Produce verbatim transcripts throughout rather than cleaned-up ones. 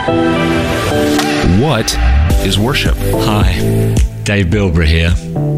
What is worship? Hi, Dave Bilbrough here.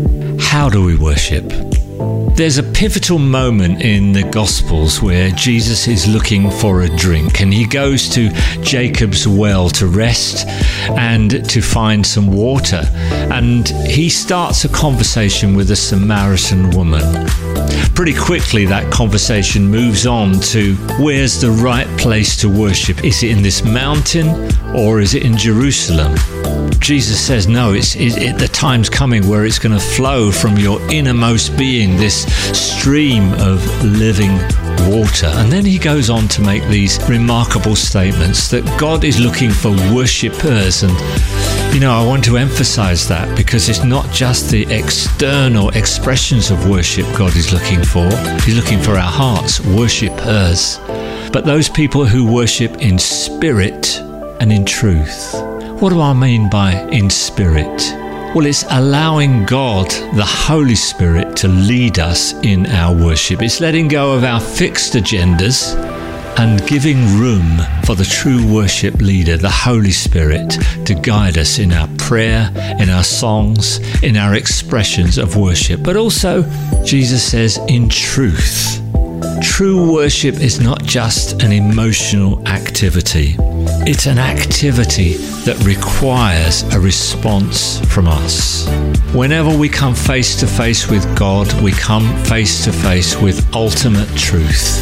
How do we worship? There's a pivotal moment in the Gospels where Jesus is looking for a drink, and he goes to Jacob's well to rest and to find some water. And he starts a conversation with a Samaritan woman. Pretty quickly, that conversation moves on to where's the right place to worship? Is it in this mountain or is it in Jerusalem? Jesus says, no, it's it, it, the time's coming where it's going to flow from your innermost being, this stream of living water. And then he goes on to make these remarkable statements that God is looking for worshippers. And, you know, I want to emphasize that because it's not just the external expressions of worship God is looking for. He's looking for our hearts, worshippers. But those people who worship in spirit and in truth. What do I mean by in spirit? Well, it's allowing God, the Holy Spirit, to lead us in our worship. It's letting go of our fixed agendas and giving room for the true worship leader, the Holy Spirit, to guide us in our prayer, in our songs, in our expressions of worship. But also, Jesus says, in truth. True worship is not just an emotional activity. It's an activity that requires a response from us. Whenever we come face to face with God, we come face to face with ultimate truth.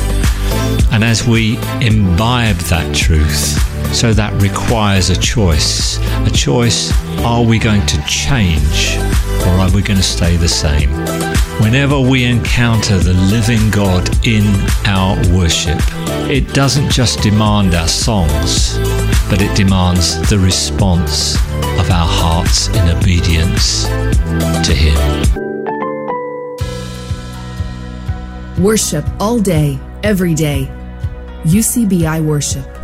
And as we imbibe that truth, so that requires a choice. A choice, are we going to change or are we going to stay the same? Whenever we encounter the living God in our worship, it doesn't just demand our songs, but it demands the response of our hearts in obedience to Him. Worship all day, every day. U C B I Worship.